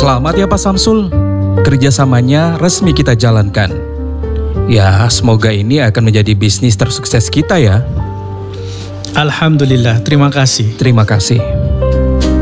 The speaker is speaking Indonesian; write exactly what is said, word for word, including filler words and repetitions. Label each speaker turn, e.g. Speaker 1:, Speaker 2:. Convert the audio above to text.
Speaker 1: Selamat ya Pak Samsul, kerjasamanya resmi kita jalankan. Ya, semoga ini akan menjadi bisnis tersukses kita ya.
Speaker 2: Alhamdulillah, terima kasih.
Speaker 1: Terima kasih.